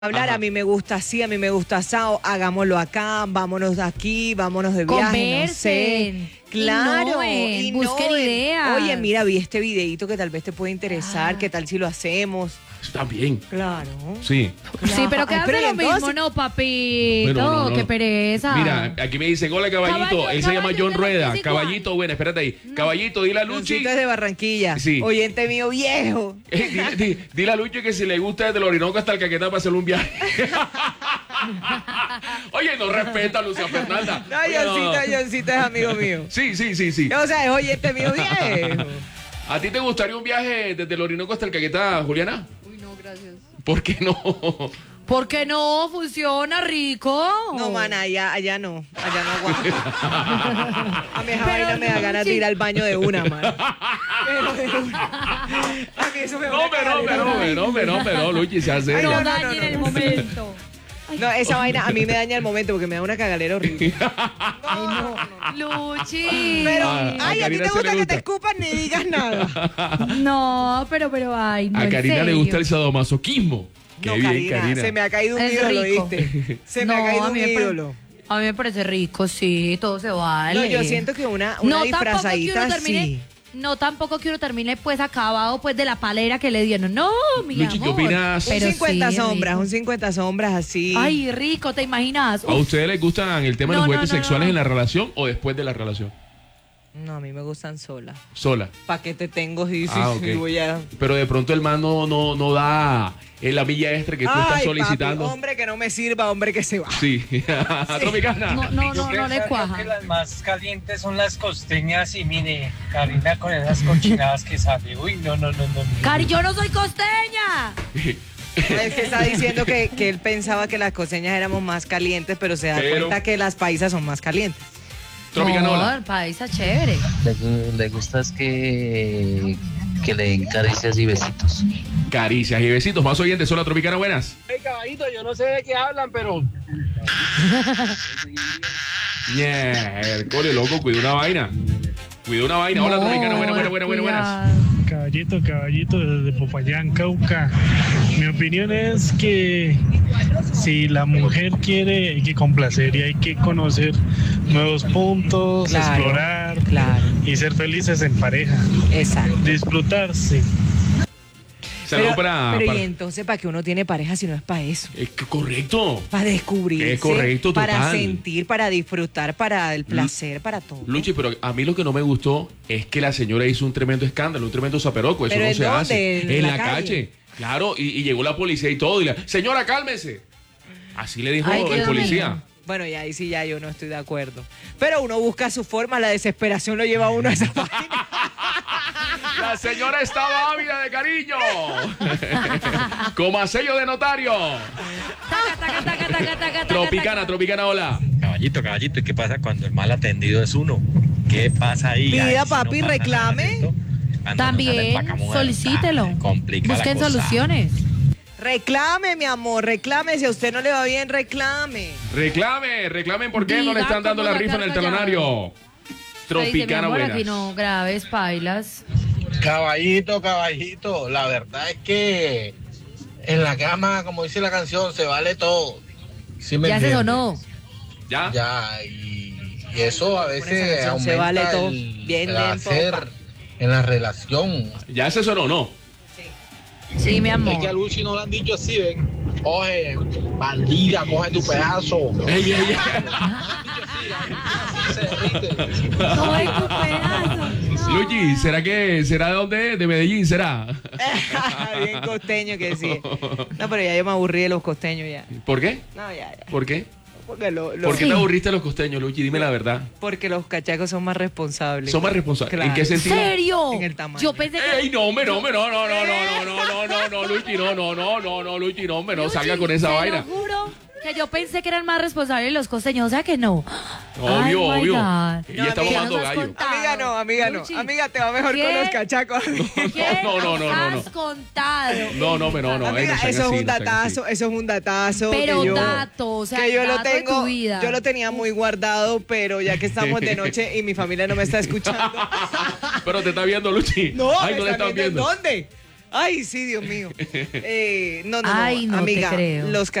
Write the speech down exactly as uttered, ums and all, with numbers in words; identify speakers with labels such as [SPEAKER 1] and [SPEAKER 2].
[SPEAKER 1] hablar,
[SPEAKER 2] Ajá.
[SPEAKER 1] a mí me gusta así, a mí me gusta asado, hagámoslo acá, vámonos de aquí, vámonos de viaje, no sé.
[SPEAKER 3] Conversen,
[SPEAKER 1] Claro,
[SPEAKER 3] innoven, busquen
[SPEAKER 1] innoven.
[SPEAKER 3] ideas.
[SPEAKER 1] Oye, mira, vi este videito que tal vez te puede interesar,
[SPEAKER 3] Ah.
[SPEAKER 1] ¿qué tal si lo hacemos?
[SPEAKER 2] Está bien.
[SPEAKER 1] Claro.
[SPEAKER 2] Sí.
[SPEAKER 3] Sí, pero que
[SPEAKER 1] Ay,
[SPEAKER 3] hace
[SPEAKER 1] pero
[SPEAKER 3] lo
[SPEAKER 1] entonces-
[SPEAKER 3] mismo, no, papito,
[SPEAKER 2] Bueno, no, no.
[SPEAKER 3] qué pereza.
[SPEAKER 2] Mira, aquí me dicen, hola caballito,
[SPEAKER 3] Caballo,
[SPEAKER 2] él se llama
[SPEAKER 3] caballo,
[SPEAKER 2] John
[SPEAKER 3] de
[SPEAKER 2] Rueda.
[SPEAKER 3] veinticinco
[SPEAKER 2] Caballito, bueno, espérate ahí. Caballito, dile a Luchi.
[SPEAKER 1] Johncito es de Barranquilla.
[SPEAKER 2] Sí.
[SPEAKER 1] Oyente mío viejo.
[SPEAKER 2] Eh, dile, di- dile a Luchi que si le gusta desde el Orinoco hasta el Caquetá para hacer un viaje. Oye, no respeta a Lucia Fernanda.
[SPEAKER 1] No,
[SPEAKER 2] Oye, no.
[SPEAKER 1] Johncito, Johncito es amigo mío.
[SPEAKER 2] Sí, sí, sí, sí.
[SPEAKER 1] O sea, es oyente mío viejo.
[SPEAKER 2] ¿A ti te gustaría un viaje desde el Orinoco hasta el Caquetá, Juliana?
[SPEAKER 3] Uy, no, gracias.
[SPEAKER 2] ¿Por qué no?
[SPEAKER 3] ¿Por qué no? Funciona rico.
[SPEAKER 1] No, man, allá, allá no. Allá no aguanto. A mí esa
[SPEAKER 3] Pero
[SPEAKER 1] vaina me da
[SPEAKER 3] no,
[SPEAKER 1] ganas de
[SPEAKER 3] sí.
[SPEAKER 1] ir al baño de una, man. Pero de una. A mí eso me da
[SPEAKER 2] No,
[SPEAKER 1] una
[SPEAKER 2] pero, no,
[SPEAKER 1] cagadera.
[SPEAKER 2] pero, no, pero, no, Luchi, se hace.
[SPEAKER 1] Ay,
[SPEAKER 3] No,
[SPEAKER 1] no, no,
[SPEAKER 3] dañen
[SPEAKER 1] no, no,
[SPEAKER 3] el
[SPEAKER 1] no.
[SPEAKER 3] momento.
[SPEAKER 1] No, esa vaina a mí me daña el momento porque me da una cagalera horrible.
[SPEAKER 3] Ay, no. Luchi.
[SPEAKER 1] Pero,
[SPEAKER 2] Ah, a
[SPEAKER 1] ay, a ti
[SPEAKER 2] Karina
[SPEAKER 1] te
[SPEAKER 2] sí
[SPEAKER 1] gusta
[SPEAKER 2] le
[SPEAKER 1] que te
[SPEAKER 2] gusta.
[SPEAKER 1] escupan ni digas nada.
[SPEAKER 3] No, pero, pero, ay, no.
[SPEAKER 2] A
[SPEAKER 3] en
[SPEAKER 2] Karina le
[SPEAKER 3] serio.
[SPEAKER 2] gusta el sadomasoquismo. Qué
[SPEAKER 1] No,
[SPEAKER 2] bien,
[SPEAKER 1] Karina,
[SPEAKER 2] Karina.
[SPEAKER 1] se me ha caído un
[SPEAKER 3] Es
[SPEAKER 1] ídolo,
[SPEAKER 3] rico.
[SPEAKER 1] ¿viste? Se me
[SPEAKER 3] No,
[SPEAKER 1] ha caído
[SPEAKER 3] a
[SPEAKER 1] un
[SPEAKER 3] mí me pare-
[SPEAKER 1] ídolo.
[SPEAKER 3] A mí me parece rico, sí, todo se vale.
[SPEAKER 1] No, yo siento que una, una
[SPEAKER 3] No, tampoco que uno
[SPEAKER 1] disfrazadita
[SPEAKER 3] termine,
[SPEAKER 1] sí.
[SPEAKER 3] no tampoco que uno termine pues acabado pues de la palera que le dieron. No, mi
[SPEAKER 2] Luchi, ¿qué
[SPEAKER 3] amor.
[SPEAKER 2] opinas?
[SPEAKER 1] Un
[SPEAKER 3] Pero
[SPEAKER 1] cincuenta
[SPEAKER 3] sí,
[SPEAKER 1] sombras,
[SPEAKER 3] rico.
[SPEAKER 1] un cincuenta sombras así.
[SPEAKER 3] Ay, rico, ¿te imaginas?
[SPEAKER 2] ¿A
[SPEAKER 3] Uf,
[SPEAKER 2] ustedes les gustan el tema de
[SPEAKER 3] No,
[SPEAKER 2] los
[SPEAKER 3] no,
[SPEAKER 2] juguetes
[SPEAKER 3] no,
[SPEAKER 2] sexuales
[SPEAKER 3] no.
[SPEAKER 2] en la relación o después de la relación?
[SPEAKER 1] No, a mí me gustan solas.
[SPEAKER 2] Sola.
[SPEAKER 1] ¿Para qué te tengo? Sí, sí,
[SPEAKER 2] Ah,
[SPEAKER 1] sí,
[SPEAKER 2] ok.
[SPEAKER 1] voy a...
[SPEAKER 2] Pero de pronto el man no, no, no da en la milla extra que tú estás
[SPEAKER 1] Ay,
[SPEAKER 2] solicitando.
[SPEAKER 1] papi, hombre que no me sirva, hombre que se va.
[SPEAKER 2] Sí. Tropicana.
[SPEAKER 3] no, no, no, no le
[SPEAKER 4] Yo
[SPEAKER 3] cuaja.
[SPEAKER 4] creo que las más calientes son las costeñas y mire, Karina con esas cochinadas que sale. Uy, no, no, no, no. no.
[SPEAKER 3] Cari, yo no soy costeña.
[SPEAKER 1] Es que está diciendo que, que él pensaba que las costeñas éramos más calientes, pero se da
[SPEAKER 2] Pero-
[SPEAKER 1] cuenta que las paisas son más calientes.
[SPEAKER 2] Tropicana,
[SPEAKER 3] No,
[SPEAKER 2] hola.
[SPEAKER 3] el país es chévere.
[SPEAKER 5] Le, gu- le gusta es que, que le den caricias y besitos.
[SPEAKER 2] Caricias y besitos. Más oyentes. Hola, Tropicana, buenas.
[SPEAKER 4] Hey, caballito, yo no sé de qué hablan, pero
[SPEAKER 2] Yeah, el cole, loco, cuida una vaina. Cuida una vaina. Hola,
[SPEAKER 3] No,
[SPEAKER 2] Tropicana, buenas, buenas, buenas, buenas, buenas.
[SPEAKER 3] cuidado.
[SPEAKER 6] Caballito, caballito, desde Popayán, Cauca. Mi opinión es que si la mujer quiere, hay que complacer y hay que conocer nuevos puntos,
[SPEAKER 1] Claro,
[SPEAKER 6] explorar
[SPEAKER 1] claro.
[SPEAKER 6] y ser felices en pareja.
[SPEAKER 1] Exacto.
[SPEAKER 6] Disfrutarse.
[SPEAKER 2] Saludos
[SPEAKER 1] Pero,
[SPEAKER 2] para.
[SPEAKER 1] pero
[SPEAKER 2] para-
[SPEAKER 1] y entonces, ¿para qué uno tiene pareja si no es para eso?
[SPEAKER 2] Es que correcto.
[SPEAKER 1] Para descubrirse,
[SPEAKER 2] Es correcto,
[SPEAKER 1] para
[SPEAKER 2] total.
[SPEAKER 1] sentir, para disfrutar, para el placer, para todo.
[SPEAKER 2] Luchi, pero a mí lo que no me gustó es que la señora hizo un tremendo escándalo, un tremendo zaperoco. Eso
[SPEAKER 1] ¿Pero
[SPEAKER 2] no
[SPEAKER 1] en
[SPEAKER 2] se
[SPEAKER 1] dónde?
[SPEAKER 2] hace.
[SPEAKER 1] ¿En
[SPEAKER 2] En
[SPEAKER 1] la
[SPEAKER 2] la
[SPEAKER 1] calle?
[SPEAKER 2] calle. Claro, y, y llegó la policía y todo. Y la, señora, cálmese. Así le dijo
[SPEAKER 3] Ay,
[SPEAKER 2] el
[SPEAKER 3] Dios
[SPEAKER 2] policía.
[SPEAKER 3] mío.
[SPEAKER 1] Bueno, ya ahí sí ya yo no estoy de acuerdo. Pero uno busca su forma, la desesperación lo lleva a uno a esa página.
[SPEAKER 2] La señora estaba ávida de cariño. Como a sello de notario.
[SPEAKER 3] Taca, taca, taca, taca, taca, taca,
[SPEAKER 2] Tropicana,
[SPEAKER 3] taca.
[SPEAKER 2] Tropicana, hola.
[SPEAKER 7] Caballito, caballito, ¿y qué pasa cuando el mal atendido es uno? ¿Qué pasa ahí?
[SPEAKER 1] Pida,
[SPEAKER 7] Ay, si
[SPEAKER 1] papi,
[SPEAKER 7] pasa
[SPEAKER 1] reclame.
[SPEAKER 7] nada de esto, cuando nos
[SPEAKER 3] También,
[SPEAKER 7] salen pa' acá muerta,
[SPEAKER 3] solicítelo.
[SPEAKER 7] complica la
[SPEAKER 3] Busquen
[SPEAKER 7] cosa.
[SPEAKER 3] soluciones.
[SPEAKER 1] Reclame, mi amor, reclame. Si a usted no le va bien, reclame.
[SPEAKER 2] Reclame, reclamen por qué no
[SPEAKER 3] Diga
[SPEAKER 2] le están dando
[SPEAKER 3] cómo
[SPEAKER 2] la rifa en el
[SPEAKER 3] sacar
[SPEAKER 2] talonario.
[SPEAKER 3] Dice, mi
[SPEAKER 2] Tropicana,
[SPEAKER 3] amor,
[SPEAKER 2] buenas.
[SPEAKER 3] aquí no grabes, pailas.
[SPEAKER 8] Caballito, caballito, la verdad es que en la cama, como dice la canción, se vale todo. ¿Sí me
[SPEAKER 3] Ya se
[SPEAKER 8] entiendes?
[SPEAKER 3] sonó.
[SPEAKER 2] ¿Ya?
[SPEAKER 8] Ya, y, y eso a
[SPEAKER 1] Con esa
[SPEAKER 8] veces
[SPEAKER 1] canción
[SPEAKER 8] aumenta
[SPEAKER 1] se vale todo.
[SPEAKER 8] el,
[SPEAKER 1] Bien,
[SPEAKER 8] el
[SPEAKER 1] bien,
[SPEAKER 8] hacer
[SPEAKER 1] popa.
[SPEAKER 8] en la relación.
[SPEAKER 2] ¿Ya se sonó o no?
[SPEAKER 3] Sí, mi
[SPEAKER 8] Es que a
[SPEAKER 3] amor.
[SPEAKER 8] Luchi no le han dicho así, ven. Oye, bandida, coge tu pedazo.
[SPEAKER 2] Ey, ey, ey.
[SPEAKER 8] Se derrite.
[SPEAKER 3] Coge tu pedazo. No.
[SPEAKER 2] Luchi, ¿será que será de dónde? ¿De Medellín será?
[SPEAKER 1] Bien costeño que sí. No, pero ya yo me aburrí de los costeños ya.
[SPEAKER 2] ¿Por qué?
[SPEAKER 1] No, ya, ya.
[SPEAKER 2] ¿Por qué?
[SPEAKER 1] Porque, lo- lo-
[SPEAKER 2] ¿Por qué
[SPEAKER 3] Sí.
[SPEAKER 2] te aburriste de los costeños, Luchi? Dime la verdad.
[SPEAKER 1] porque los cachacos son más responsables.
[SPEAKER 2] Son más responsables. ¿En
[SPEAKER 1] Claro.
[SPEAKER 2] qué sentido?
[SPEAKER 3] ¿Serio?
[SPEAKER 1] En el tamaño.
[SPEAKER 3] Yo pensé que...
[SPEAKER 2] ¡Ey, no, hombre, no, hombre, no, no, no, no, no, no, no, no, no, Luchi, no, no, no, no, no, Luchi, no, hombre, no
[SPEAKER 3] Luchi,
[SPEAKER 2] salga con esa
[SPEAKER 3] te
[SPEAKER 2] vaina.
[SPEAKER 3] Lo juro que yo pensé que eran más responsables los costeños, o sea que no.
[SPEAKER 2] Obvio,
[SPEAKER 3] Ay, my
[SPEAKER 2] obvio.
[SPEAKER 3] God.
[SPEAKER 2] Y
[SPEAKER 1] No,
[SPEAKER 2] ya estamos
[SPEAKER 1] amiga,
[SPEAKER 2] dando
[SPEAKER 3] nos has
[SPEAKER 2] gallo.
[SPEAKER 3] contado.
[SPEAKER 1] Amiga no, amiga no.
[SPEAKER 3] Luchi,
[SPEAKER 1] Amiga, te va mejor
[SPEAKER 3] ¿qué?
[SPEAKER 1] con los cachacos.
[SPEAKER 3] ¿Qué
[SPEAKER 2] No, no, no, no, no.
[SPEAKER 3] has contado?
[SPEAKER 2] No, no, hombre, no, no, eh,
[SPEAKER 1] Amiga,
[SPEAKER 2] no sean
[SPEAKER 1] eso es
[SPEAKER 2] así,
[SPEAKER 1] un
[SPEAKER 2] no sean
[SPEAKER 1] datazo,
[SPEAKER 2] así.
[SPEAKER 1] eso es un datazo.
[SPEAKER 3] Pero
[SPEAKER 1] que yo,
[SPEAKER 3] dato, o sea,
[SPEAKER 1] que yo lo
[SPEAKER 3] dato de
[SPEAKER 1] tengo,
[SPEAKER 3] tu vida.
[SPEAKER 1] yo lo tenía muy guardado, pero ya que estamos de noche y mi familia no me está escuchando.
[SPEAKER 2] Pero te está viendo, Luchi.
[SPEAKER 1] No,
[SPEAKER 2] Ay,
[SPEAKER 1] ¿me
[SPEAKER 2] no le
[SPEAKER 1] están
[SPEAKER 2] están
[SPEAKER 1] viendo
[SPEAKER 2] viendo.
[SPEAKER 1] en dónde? Ay, sí, Dios mío. Eh, no, no, no,
[SPEAKER 3] Ay, no te
[SPEAKER 1] amiga.
[SPEAKER 3] creo.
[SPEAKER 1] Los